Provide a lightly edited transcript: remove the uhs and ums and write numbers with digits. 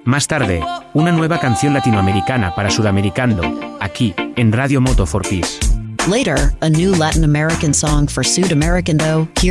Más tarde, una nueva canción latinoamericana para Sudamericando, aquí, en Radio Moto for Peace. Later, a new Latin American song for Sudamericando.